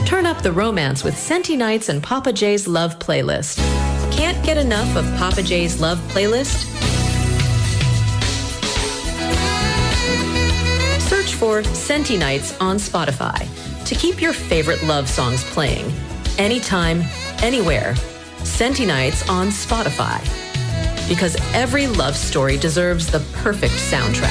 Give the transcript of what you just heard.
Turn up the romance with Senti Nights and Papa J's Love Playlist. Can't get enough of Papa J's Love Playlist? Search for Senti Nights on Spotify to keep your favorite love songs playing. Anytime, anywhere. Senti Nights on Spotify. Because every love story deserves the perfect soundtrack.